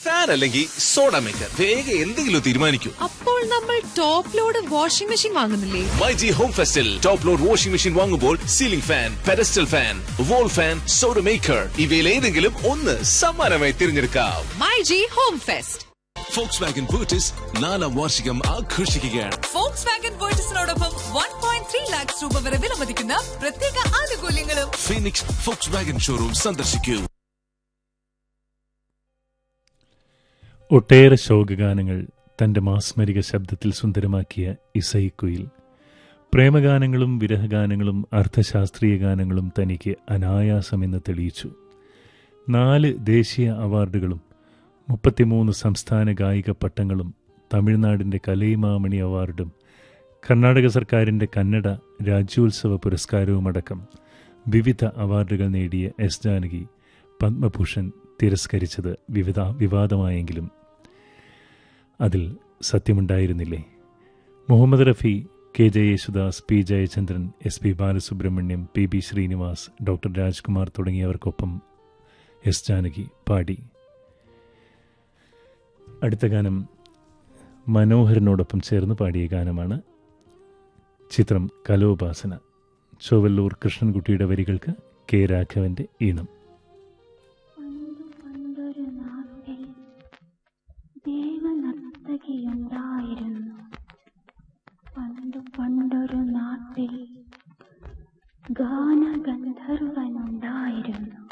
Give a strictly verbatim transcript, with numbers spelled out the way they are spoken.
Fan അല്ലെങ്കിൽ soda maker, വേഗം എന്തെങ്കിലും തീരുമാനിക്കൂ. അപ്പോൾ നമ്മൾ top load washing machine വാങ്ങുന്നില്ലേ? MyG home ഫെസ്റ്റിൽ top load washing machine വാങ്ങുമ്പോൾ ceiling fan, pedestal fan, wall fan, soda maker ഇവയിൽ ഏതെങ്കിലും ഒന്ന് സമ്മാനമായി തിരഞ്ഞെടുക്കാം. MyG home fest. Volkswagen Virtus നാലാം വാർഷികം ആഘോഷിക്കുകയാണ്. Volkswagen Virtusനോടൊപ്പം one point three lakhs രൂപ വരെ വിലമതിക്കുന്ന പ്രത്യേക ആനുകൂല്യങ്ങളും. ഫീനിക്സ് Volkswagen ഷോറൂം സന്ദർശിക്കൂ. ഒട്ടേറെ ശോകഗാനങ്ങൾ തൻ്റെ മാസ്മരിക ശബ്ദത്തിൽ സുന്ദരമാക്കിയ ഇസൈക്കുയിൽ പ്രേമഗാനങ്ങളും വിരഹഗാനങ്ങളും അർത്ഥശാസ്ത്രീയ ഗാനങ്ങളും തനിക്ക് അനായാസമെന്ന് തെളിയിച്ചു. നാല് ദേശീയ അവാർഡുകളും മുപ്പത്തിമൂന്ന് സംസ്ഥാന ഗായിക പട്ടങ്ങളും തമിഴ്നാടിൻ്റെ കലൈമാമണി അവാർഡും കർണാടക സർക്കാരിൻ്റെ കന്നഡ രാജ്യോത്സവ പുരസ്കാരവുമടക്കം വിവിധ അവാർഡുകൾ നേടിയ എസ് ജാനകി പത്മഭൂഷൺ തിരസ്കരിച്ചത് വിവിധ വിവാദമായെങ്കിലും അതിൽ സത്യമുണ്ടായിരുന്നില്ലേ? Muhammad Rafi, K J Yesudas, P Jayachandran, S P Balasubrahmanyam, P B Srinivas, doctor Rajkumar തുടങ്ങിയവർക്കൊപ്പം S Janaki പാടി. അടുത്ത ഗാനം മനോഹരനോടൊപ്പം ചേർന്ന് പാടിയ ഗാനമാണ്. ചിത്രം കലോപാസന. ചൊവ്വല്ലൂർ കൃഷ്ണൻകുട്ടിയുടെ വരികൾക്ക് കെ രാഘവന്റെ ഈണം. ദേവനർത്തകിയുണ്ടായിരുന്നു പണ്ടു പണ്ടൊരു നാട്ടിൽ, ഗാനഗന്ധർവനുണ്ടായിരുന്നു.